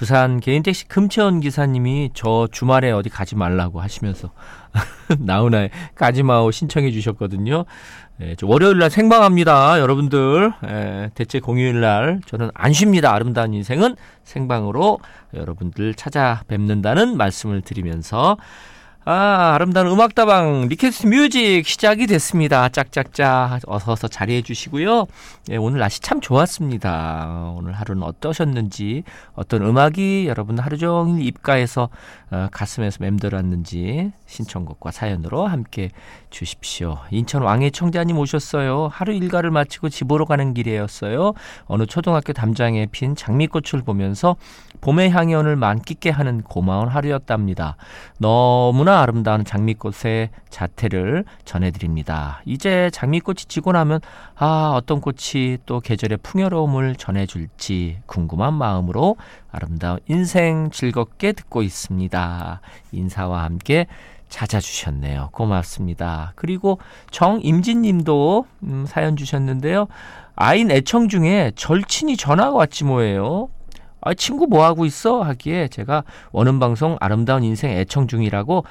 부산 개인택시 금채원 기사님이 저 주말에 어디 가지 말라고 하시면서 나훈아의 가지마오 신청해 주셨거든요. 저 월요일날 생방합니다. 여러분들. 대체 공휴일날 저는 안 쉽니다. 아름다운 인생은 생방으로 여러분들 찾아뵙는다는 말씀을 드리면서 아름다운 음악다방 리퀘스트 뮤직 시작이 됐습니다. 짝짝짝 어서 자리해 주시고요. 오늘 날씨 참 좋았습니다. 오늘 하루는 어떠셨는지, 어떤 음악이 여러분 하루 종일 입가에서 가슴에서 맴돌았는지 신청곡과 사연으로 함께 주십시오. 인천 왕의 청자님 오셨어요. 하루 일과를 마치고 집으로 가는 길이었어요. 어느 초등학교 담장에 핀 장미꽃을 보면서 봄의 향연을 만끽게 하는 고마운 하루였답니다. 너무나 아름다운 장미꽃의 자태를 전해드립니다. 이제 장미꽃이 지고 나면 어떤 꽃이 또 계절의 풍요로움을 전해줄지 궁금한 마음으로 아름다운 인생 즐겁게 듣고 있습니다. 인사와 함께 찾아주셨네요. 고맙습니다. 그리고 정임진 님도 사연 주셨는데요. 아인 애청 중에 절친이 전화가 왔지 뭐예요. 친구 뭐하고 있어? 하기에 제가 원음방송 아름다운 인생 애청 중이라고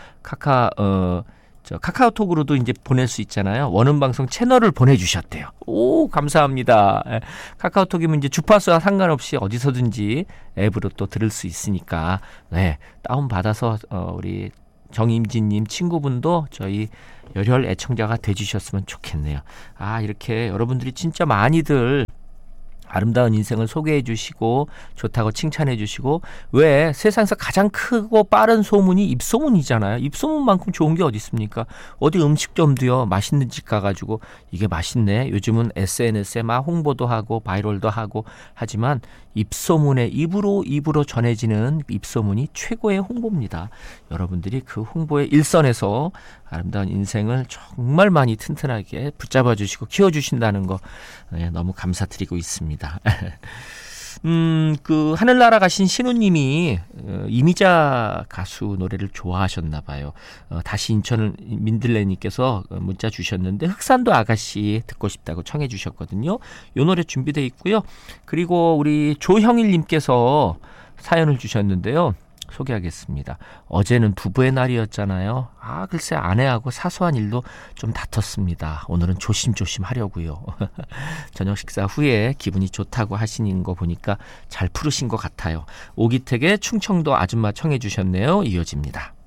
카카오톡으로도 이제 보낼 수 있잖아요. 원음방송 채널을 보내주셨대요. 오, 감사합니다. 카카오톡이면 이제 주파수와 상관없이 어디서든지 앱으로 또 들을 수 있으니까, 다운받아서, 우리 정임진님 친구분도 저희 열혈 애청자가 돼주셨으면 좋겠네요. 이렇게 여러분들이 진짜 많이들 아름다운 인생을 소개해 주시고 좋다고 칭찬해 주시고, 왜 세상에서 가장 크고 빠른 소문이 입소문이잖아요. 입소문만큼 좋은 게 어디 있습니까? 어디 음식점도요, 맛있는 집 가가지고 이게 맛있네, 요즘은 SNS에 막 홍보도 하고 바이럴도 하고 하지만 입소문에 입으로 전해지는 입소문이 최고의 홍보입니다. 여러분들이 그 홍보의 일선에서 아름다운 인생을 정말 많이 튼튼하게 붙잡아 주시고 키워주신다는 거 너무 감사드리고 있습니다. 그 하늘나라 가신 신우님이 이미자 가수 노래를 좋아하셨나 봐요. 다시 인천 민들레님께서 문자 주셨는데 흑산도 아가씨 듣고 싶다고 청해 주셨거든요. 이 노래 준비되어 있고요. 그리고 우리 조형일님께서 사연을 주셨는데요. 소개하겠습니다. 어제는 부부의 날이었잖아요. 글쎄 아내하고 사소한 일도 좀 다퉜습니다. 오늘은 조심조심 하려고요. 저녁 식사 후에 기분이 좋다고 하시는 거 보니까 잘 풀으신 것 같아요. 오기택의 충청도 아줌마 청해 주셨네요. 이어집니다.